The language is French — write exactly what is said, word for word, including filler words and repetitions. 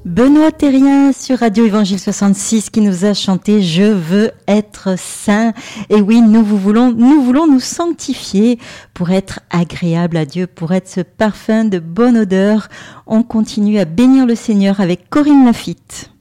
Benoît Thérien sur Radio Évangile soixante-six qui nous a chanté « Je veux être saint ». Et oui, nous vous voulons, nous voulons nous sanctifier pour être agréable à Dieu, pour être ce parfum de bonne odeur. On continue à bénir le Seigneur avec Corinne Lafitte.